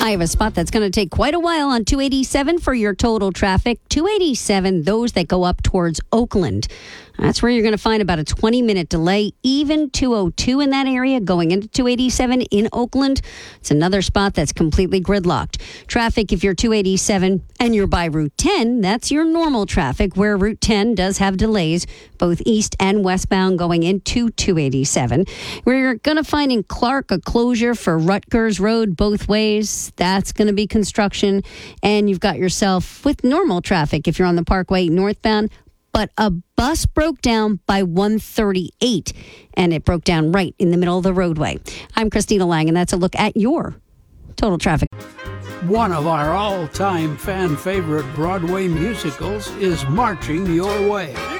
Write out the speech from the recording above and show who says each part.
Speaker 1: I have a spot that's going to take quite a while on 287 for your total traffic. 287, those that go up towards Oakland. That's where you're going to find about a 20-minute delay. Even 202 in that area going into 287 in Oakland. It's another spot that's completely gridlocked. Traffic, if you're 287 and you're by Route 10, that's your normal traffic, where Route 10 does have delays, both east and westbound going into 287. Where you're going to find in Clark a closure for Rutgers Road both ways. That's going to be construction. And you've got yourself with normal traffic if you're on the Parkway northbound. But a bus broke down by 138, and it broke down right in the middle of the roadway. I'm Christina Lang, and that's a look at your total traffic.
Speaker 2: One of our all-time fan favorite Broadway musicals is marching your way.